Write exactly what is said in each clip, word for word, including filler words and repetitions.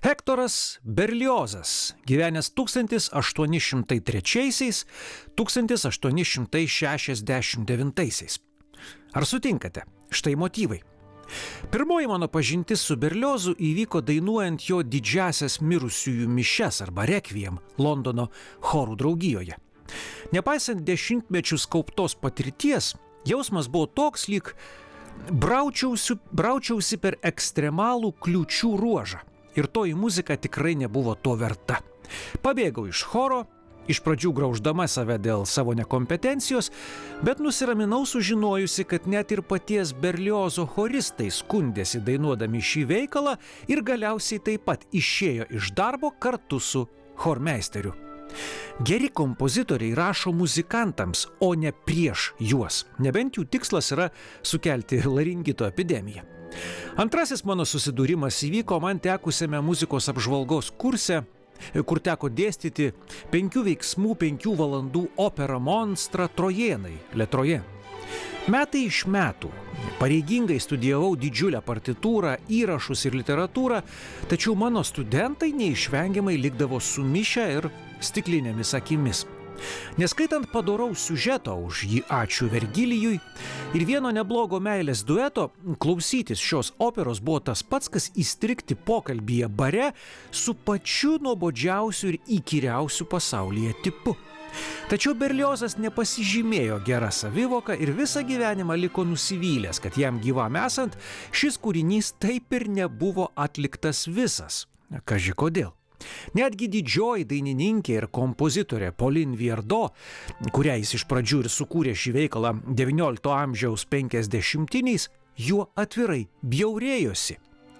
Hektoras Berliozas, gyvenęs tūkstantis aštuoni šimtai trečiaisiais - tūkstantis aštuoni šimtai šešiasdešimt devintaisiais. Ar sutinkate? Štai motyvai. Pirmoji mano pažintis su Berliozu įvyko dainuojant jo didžiasias mirusiųjų mišias arba rekviem Londono chorų draugijoje. Nepaisant dešimtmečių kauptos patirties, jausmas buvo toks, lyg braučiausi, braučiausi per ekstremalų kliūčių ruožą. Ir toji muzika tikrai nebuvo to verta. Pabėgau iš choro, iš pradžių grauždama save dėl savo nekompetencijos, bet nusiraminau sužinojusi, kad net ir paties Berliozo choristai skundėsi dainuodami šį veikalą ir galiausiai taip pat išėjo iš darbo kartu su chormeisteriu. Geri kompozitoriai rašo muzikantams, o ne prieš juos, nebent jų tikslas yra sukelti laringito epidemiją. Antrasis mano susidūrimas įvyko man tekusiame muzikos apžvalgos kurse, kur teko dėstyti penkių veiksmų, penkių valandų operą monstrą Trojėnai, Le Trojen. Metai iš metų pareigingai studijavau didžiulę partitūrą, įrašus ir literatūrą, tačiau mano studentai neišvengiamai likdavo sumišę ir stiklinėmis akimis. Neskaitant padoraus siužeto, už jį ačiū Vergilijui, ir vieno neblogo meilės dueto, klausytis šios operos buvo tas pats, kas įstrigti pokalbyje bare su pačiu nuobodžiausiu ir įkyriausiu pasaulyje tipu. Tačiau Berliozas nepasižymėjo gerą savivoką ir visą gyvenimą liko nusivylęs, kad jam gyvam esant šis kūrinys taip ir nebuvo atliktas visas. Kaži kodėl. Netgi didžioji dainininkė ir kompozitorė Pauline Viardot, kurią jis iš pradžių ir sukūrė šį veikalą devyniolikto amžiaus penkiasdešimtiniais, juo atvirai bjaurėjosi.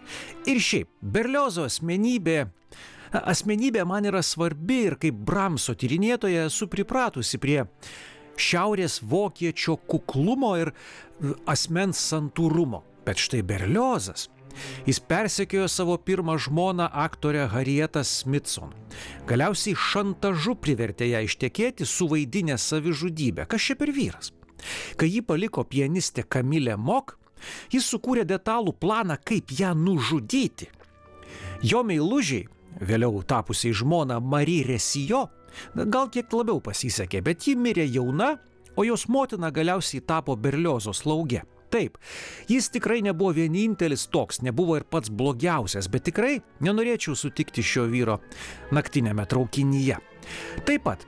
Ir šiaip, Berliozo asmenybė, asmenybė man yra svarbi ir kaip Bramso tyrinėtoja esu pripratusi prie šiaurės vokiečio kuklumo ir asmens santūrumo. Bet štai Berliozas, jis persekiojo savo pirmą žmoną aktorę Harrietą Smithson. Galiausiai šantažu privertė ją ištekėti, suvaidinę savižudybę. Kas čia per vyras? Kai jį paliko pianistė Camille Mock, jis sukūrė detalų planą, kaip ją nužudyti. Jo meilužiai, vėliau tapusiai žmona Marie Resijo, gal kiek labiau pasisekė, bet ji mirė jauna, o jos motina galiausiai tapo Berliozo slauge. Taip, jis tikrai nebuvo vienintelis toks, nebuvo ir pats blogiausias, bet tikrai nenorėčiau sutikti šio vyro naktinėme traukinyje. Taip pat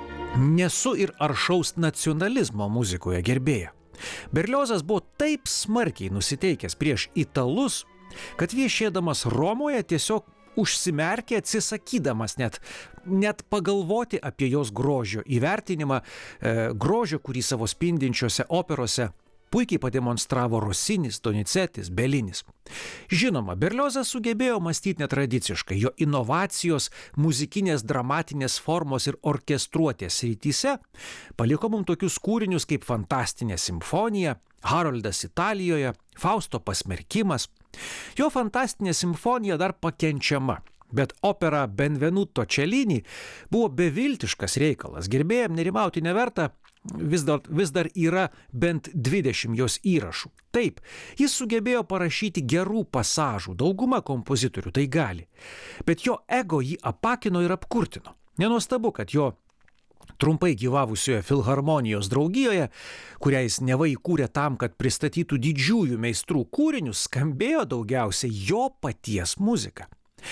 nesu ir aršaus nacionalizmo muzikoje gerbėja. Berliozas buvo taip smarkiai nusiteikęs prieš italus, kad viešėdamas Romoje tiesiog užsimerkė, atsisakydamas net, net pagalvoti apie jos grožio įvertinimą, e, grožio, kurį savo spindinčiose operose puikiai pademonstravo Rosinis, Donizetis, Bellinis. Žinoma, Berliozas sugebėjo mąstyti netradiciškai, jo inovacijos muzikinės dramatinės formos ir orkestruotės srityse paliko mums tokius kūrinius kaip Fantastinė simfonija, Haroldas Italijoje, Fausto pasmerkimas. Jo Fantastinė simfonija dar pakenčiama, bet opera Benvenuto Cellini buvo beviltiškas reikalas, gerbėjam nerimauti neverta, vis dar, vis dar yra bent dvidešimt jos įrašų. Taip, jis sugebėjo parašyti gerų pasažų, dauguma kompozitorių tai gali, bet jo ego jį apakino ir apkurtino. Nenuostabu, kad jo trumpai gyvavusioje filharmonijos draugijoje, kurią jis neva įkūrė tam, kad pristatytų didžiųjų meistrų kūrinius, skambėjo daugiausiai jo paties muzika.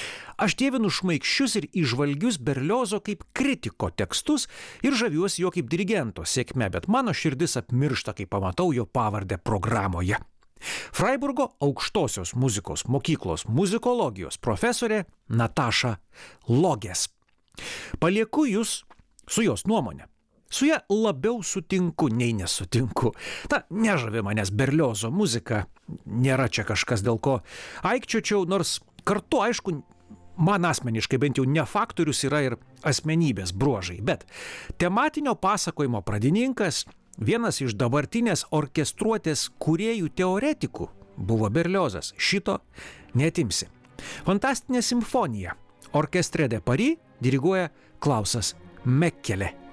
Aš dievinu šmaikščius ir įžvalgius Berliozo kaip kritiko tekstus ir žaviuosi jo kaip dirigento sėkme, bet mano širdis apmiršta, kai pamatau jo pavardę programoje. Freiburgo aukštosios muzikos mokyklos muzikologijos profesorė Nataša Loges. Palieku jūs su jos nuomonė. Su ja labiau sutinku, nei nesutinku. Ta nežavi manęs Berliozo muzika, nėra čia kažkas dėl ko aikčiočiau, nors kartu, aišku, man asmeniškai bent jau ne faktorius yra ir asmenybės bruožai, bet tematinio pasakojimo pradininkas, vienas iš dabartinės orkestruotės kūrėjų teoretikų buvo Berliozas. Šito neatimsi. Fantastinė simfonija. Orkestre de Paris diriguoja Klausas Mekkelė.